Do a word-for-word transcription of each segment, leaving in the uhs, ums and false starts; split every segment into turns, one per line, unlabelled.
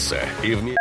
расслабься и вместе...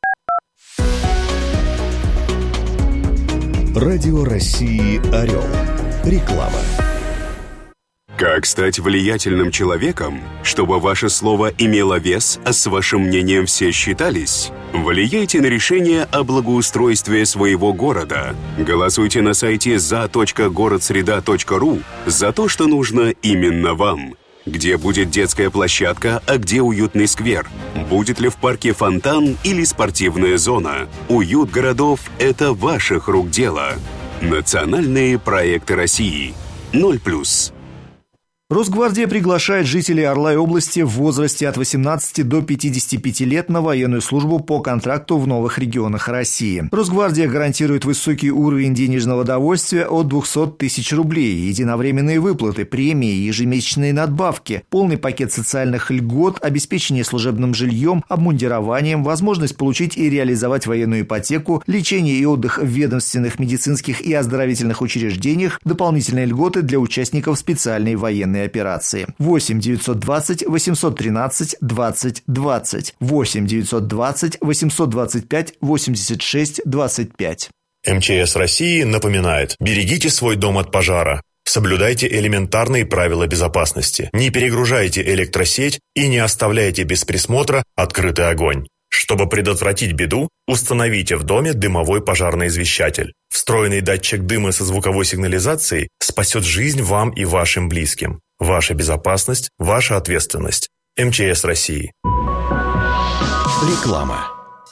Радио России «Орел». Реклама.
Как стать влиятельным человеком, чтобы ваше слово имело вес, а с вашим мнением все считались? Влияйте на решение о благоустройстве своего города. Голосуйте на сайте за точка город среда точка ру за то, что нужно именно вам. Где будет детская площадка, а где уютный сквер? Будет ли в парке фонтан или спортивная зона? Уют городов – это ваших рук дело. Национальные проекты России. ноль плюс.
Росгвардия приглашает жителей Орла и области в возрасте от восемнадцати до пятидесяти пяти лет на военную службу по контракту в новых регионах России. Росгвардия гарантирует высокий уровень денежного довольствия от двухсот тысяч рублей, единовременные выплаты, премии, ежемесячные надбавки, полный пакет социальных льгот, обеспечение служебным жильем, обмундированием, возможность получить и реализовать военную ипотеку, лечение и отдых в ведомственных медицинских и оздоровительных учреждениях, дополнительные льготы для участников специальной военной операции. восемь девятьсот двадцать восемьсот тринадцать двадцать двадцать. восемь девятьсот двадцать восемьсот двадцать пять восемьдесят шесть двадцать пять.
эм че эс России напоминает: берегите свой дом от пожара. Соблюдайте элементарные правила безопасности. Не перегружайте электросеть и не оставляйте без присмотра открытый огонь. Чтобы предотвратить беду, установите в доме дымовой пожарный извещатель. Встроенный датчик дыма со звуковой сигнализацией спасет жизнь вам и вашим близким. Ваша безопасность – ваша ответственность. эм че эс России.
Реклама.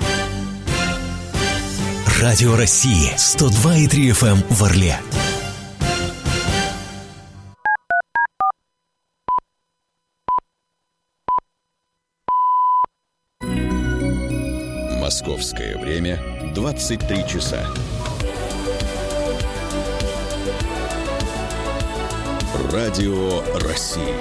Радио России сто два и три эф эм в Орле.
Московское время двадцать три часа. Радио России.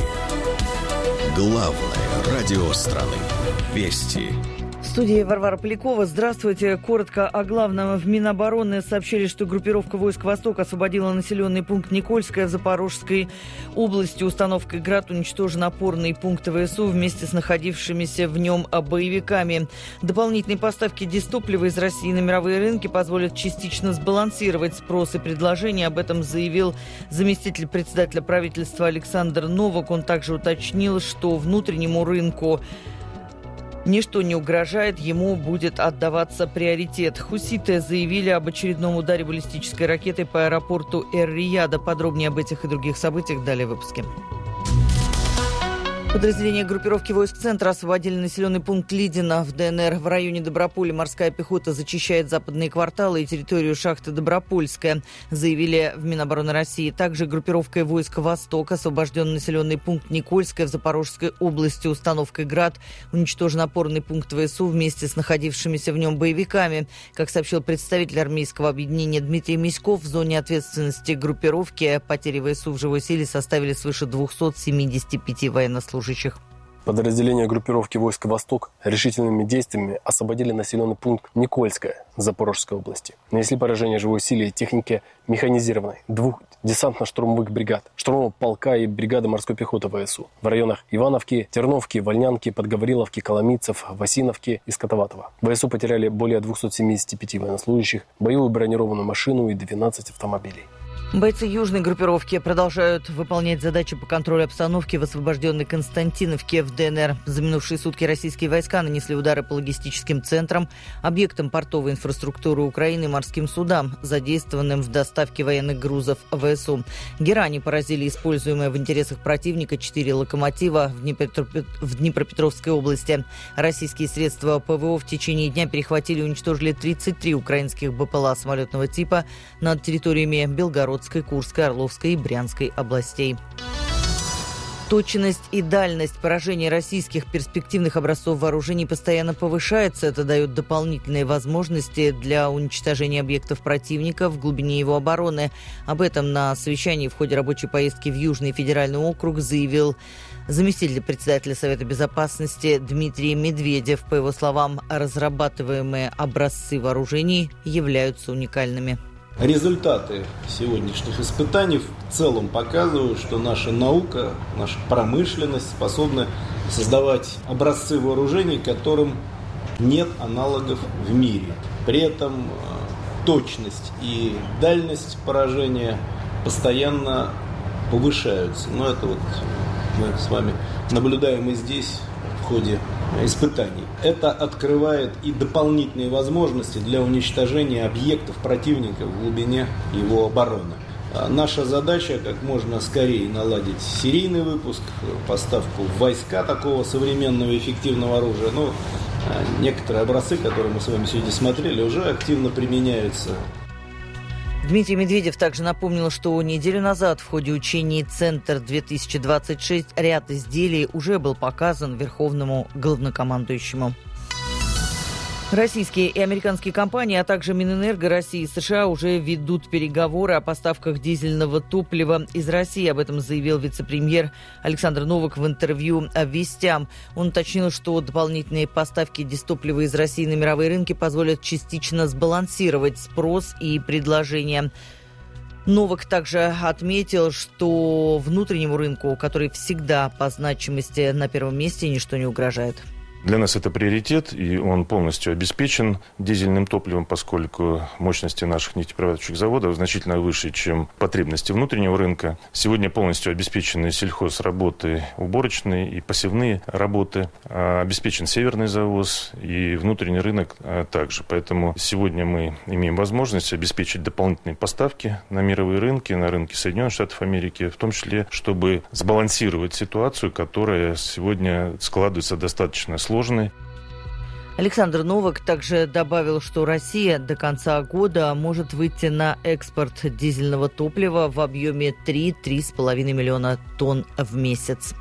Главное радио страны. Вести.
В студии Варвара Полякова. Здравствуйте. Коротко о главном. В Минобороны сообщили, что группировка войск «Восток» освободила населенный пункт Никольское в Запорожской области. Установкой «Град» уничтожен опорный пункт вэ эс у вместе с находившимися в нем боевиками. Дополнительные поставки дистоплива из России на мировые рынки позволят частично сбалансировать спрос и предложение. Об этом заявил заместитель председателя правительства Александр Новак. Он также уточнил, что внутреннему рынку ничто не угрожает, ему будет отдаваться приоритет. Хуситы заявили об очередном ударе баллистической ракетой по аэропорту Эр-Рияда. Подробнее об этих и других событиях далее в выпуске. Подразделения группировки войск «Центра» освободили населенный пункт Лидино в дэ эн эр. В районе Доброполя морская пехота зачищает западные кварталы и территорию шахты Добропольская, заявили в Минобороны России. Также группировкой войск «Восток» освобожден населенный пункт Никольское в Запорожской области. Установкой «Град» уничтожен опорный пункт вэ эс у вместе с находившимися в нем боевиками. Как сообщил представитель армейского объединения Дмитрий Миськов, в зоне ответственности группировки потери вэ эс у в живой силе составили свыше двухсот семидесяти пяти военнослужащих.
Подразделения группировки войск «Восток» решительными действиями освободили населенный пункт Никольское Запорожской области. Нанесли поражение живой силе и технике механизированной двух десантно-штурмовых бригад, штурмового полка и бригады морской пехоты вэ эс у в районах Ивановки, Терновки, Вольнянки, Подгавриловки, Коломийцев, Васиновки и Скотоватова. вэ эс у потеряли более двухсот семидесяти пяти военнослужащих, боевую бронированную машину и двенадцать автомобилей.
Бойцы южной группировки продолжают выполнять задачи по контролю обстановки в освобожденной Константиновке в дэ эн эр. За минувшие сутки российские войска нанесли удары по логистическим центрам, объектам портовой инфраструктуры Украины и морским судам, задействованным в доставке военных грузов вэ эс у. Герани поразили используемые в интересах противника четыре локомотива в, Днепр... в Днепропетровской области. Российские средства пэ вэ о в течение дня перехватили и уничтожили тридцать три украинских бэ пэ эл а самолетного типа над территориями Белгород, Курской, Орловской и Брянской областей. Точность и дальность поражения российских перспективных образцов вооружений постоянно повышается. Это дает дополнительные возможности для уничтожения объектов противника в глубине его обороны. Об этом на совещании в ходе рабочей поездки в Южный федеральный округ заявил заместитель председателя Совета безопасности Дмитрий Медведев. По его словам, разрабатываемые образцы вооружений являются уникальными.
Результаты сегодняшних испытаний в целом показывают, что наша наука, наша промышленность способны создавать образцы вооружений, которым нет аналогов в мире. При этом точность и дальность поражения постоянно повышаются. Но это вот мы с вами наблюдаем и здесь в ходе испытаний. Это открывает и дополнительные возможности для уничтожения объектов противника в глубине его обороны. Наша задача как можно скорее наладить серийный выпуск, поставку в войска такого современного эффективного оружия. Но некоторые образцы, которые мы с вами сегодня смотрели, уже активно применяются.
Дмитрий Медведев также напомнил, что неделю назад в ходе учений «Центр-две тысячи двадцать шесть» ряд изделий уже был показан Верховному главнокомандующему. Российские и американские компании, а также Минэнерго России и США уже ведут переговоры о поставках дизельного топлива из России. Об этом заявил вице-премьер Александр Новак в интервью «Вестям». Он уточнил, что дополнительные поставки дистоплива из России на мировые рынки позволят частично сбалансировать спрос и предложение. Новак также отметил, что внутреннему рынку, который всегда по значимости на первом месте, ничто не угрожает.
Для нас это приоритет, и он полностью обеспечен дизельным топливом, поскольку мощности наших нефтеперерабатывающих заводов значительно выше, чем потребности внутреннего рынка. Сегодня полностью обеспечены сельхозработы уборочные и посевные работы, обеспечен северный завоз и внутренний рынок также. Поэтому сегодня мы имеем возможность обеспечить дополнительные поставки на мировые рынки, на рынки Соединенных Штатов Америки, в том числе, чтобы сбалансировать ситуацию, которая сегодня складывается достаточно сложно. сложной.
Александр Новак также добавил, что Россия до конца года может выйти на экспорт дизельного топлива в объеме три-три с половиной миллиона тонн в месяц.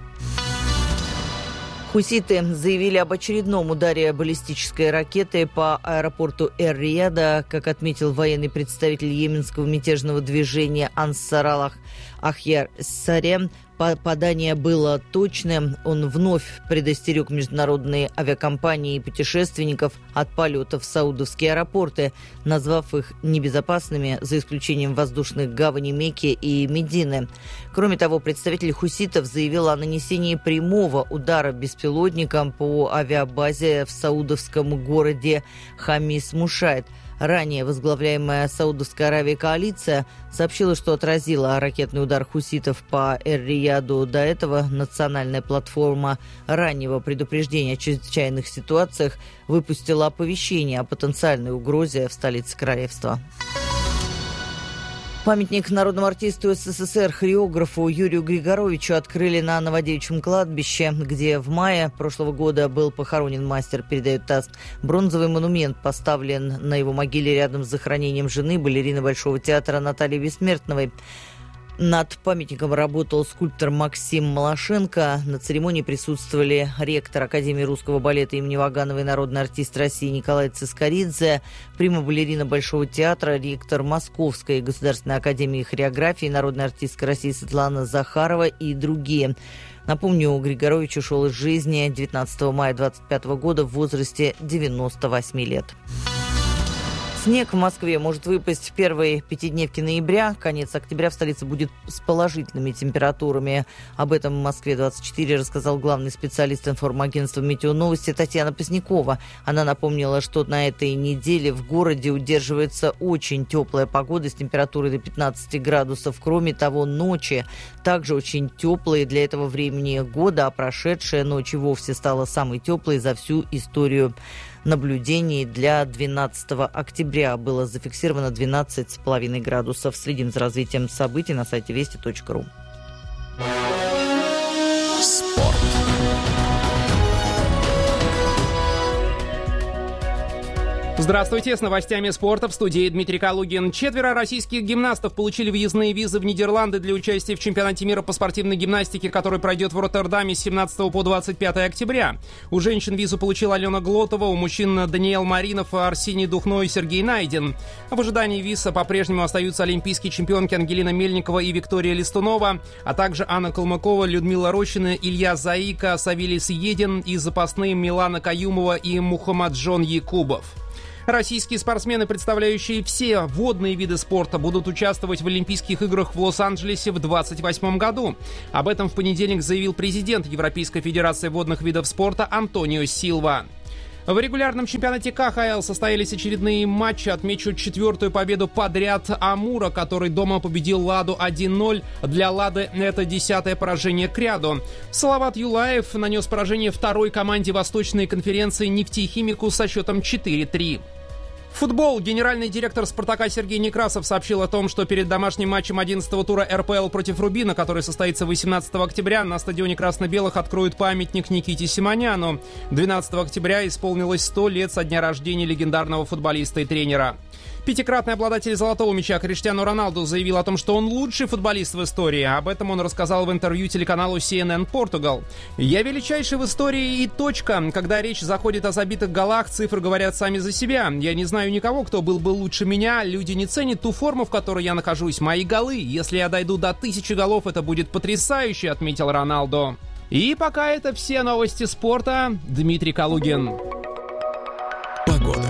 Хуситы заявили об очередном ударе баллистической ракеты по аэропорту Эр-Рияда. Как отметил военный представитель йеменского мятежного движения Ансар-Аллах Ахьяр Сарем, попадание было точным. Он вновь предостерег международные авиакомпании и путешественников от полетов в саудовские аэропорты, назвав их небезопасными, за исключением воздушных гаваней Мекки и Медины. Кроме того, представитель хуситов заявил о нанесении прямого удара беспилотником по авиабазе в саудовском городе Хамис-Мушайт. Ранее возглавляемая Саудовской Аравией коалиция сообщила, что отразила ракетный удар хуситов по Эр-Рияду. До этого национальная платформа раннего предупреждения о чрезвычайных ситуациях выпустила оповещение о потенциальной угрозе в столице королевства. Памятник народному артисту СССР, хореографу Юрию Григоровичу открыли на Новодевичьем кладбище, где в мае прошлого года был похоронен мастер, передает ТАСС. Бронзовый монумент поставлен на его могиле рядом с захоронением жены, балерины Большого театра Натальи Бессмертновой. Над памятником работал скульптор Максим Малашенко. На церемонии присутствовали ректор Академии русского балета имени Вагановой, народный артист России Николай Цискоридзе, прима-балерина Большого театра, ректор Московской государственной академии хореографии, народная артистка России Светлана Захарова и другие. Напомню, Григорович ушел из жизни девятнадцатого мая двадцать пятого года в возрасте девяноста восьми лет. Снег в Москве может выпасть в первые пятидневки ноября. Конец октября в столице будет с положительными температурами. Об этом в Москве двадцать четыре рассказал главный специалист информагентства «Метеоновости» Татьяна Позднякова. Она напомнила, что на этой неделе в городе удерживается очень теплая погода с температурой до пятнадцати градусов. Кроме того, ночи также очень теплые для этого времени года, а прошедшая ночь и вовсе стала самой теплой за всю историю наблюдений. Для двенадцатого октября было зафиксировано двенадцать с половиной градусов. Следим за развитием событий на сайте вести точка ру.
Спорт.
Здравствуйте, с новостями спорта в студии Дмитрий Калугин. Четверо российских гимнастов получили въездные визы в Нидерланды для участия в чемпионате мира по спортивной гимнастике, который пройдет в Роттердаме с семнадцатого по двадцать пятое октября. У женщин визу получила Алена Глотова, у мужчин Даниэл Маринов, Арсений Духно и Сергей Найден. В ожидании виза по-прежнему остаются олимпийские чемпионки Ангелина Мельникова и Виктория Листунова, а также Анна Калмыкова, Людмила Рощина, Илья Заика, Савелий Съедин и запасные Милана Каюмова и Мухаммаджон Якубов. Российские спортсмены, представляющие все водные виды спорта, будут участвовать в Олимпийских играх в Лос-Анджелесе в двадцать восьмом году. Об этом в понедельник заявил президент Европейской федерации водных видов спорта Антонио Силва. В регулярном чемпионате ка ха эл состоялись очередные матчи. Отмечу четвертую победу подряд Амура, который дома победил Ладу один ноль. Для Лады это десятое поражение к ряду. Салават Юлаев нанес поражение второй команде Восточной конференции «Нефтехимику» со счетом четыре три. Футбол. Генеральный директор «Спартака» Сергей Некрасов сообщил о том, что перед домашним матчем одиннадцатого тура эр пэ эл против «Рубина», который состоится восемнадцатого октября, на стадионе красно-белых откроют памятник Никите Симоняну. двенадцатого октября исполнилось сто лет со дня рождения легендарного футболиста и тренера. Пятикратный обладатель золотого мяча Криштиану Роналду заявил о том, что он лучший футболист в истории. Об этом он рассказал в интервью телеканалу си эн эн Portugal. «Я величайший в истории и точка. Когда речь заходит о забитых голах, цифры говорят сами за себя. Я не знаю никого, кто был бы лучше меня. Люди не ценят ту форму, в которой я нахожусь. Мои голы. Если я дойду до тысячи голов, это будет потрясающе», — отметил Роналду. И пока это все новости спорта. Дмитрий Калугин.
Погода.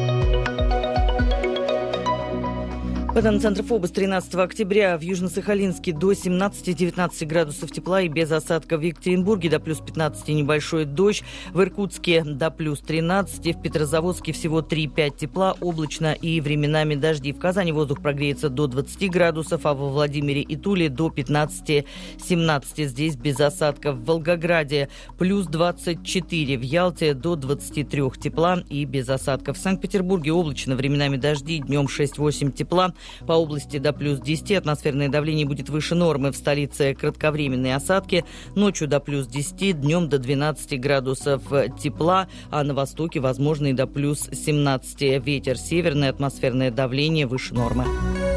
По данным Центра ФОБОС, тринадцатого октября в Южно-Сахалинске до семнадцати-девятнадцати градусов тепла и без осадков. В Екатеринбурге до плюс пятнадцати небольшой дождь. В Иркутске до плюс тринадцати. В Петрозаводске всего три-пять тепла, облачно и временами дожди. В Казани воздух прогреется до двадцати градусов, а во Владимире и Туле до пятнадцати-семнадцати. Здесь без осадков. В Волгограде плюс двадцать четыре. В Ялте до двадцати трёх тепла и без осадков. В Санкт-Петербурге облачно, временами дожди. Днем шесть-восемь тепла. По области до плюс десяти. Атмосферное давление будет выше нормы. В столице кратковременные осадки. Ночью до плюс десяти, днем до двенадцати градусов тепла, а на востоке возможно и до плюс семнадцати. Ветер северный, атмосферное давление выше нормы.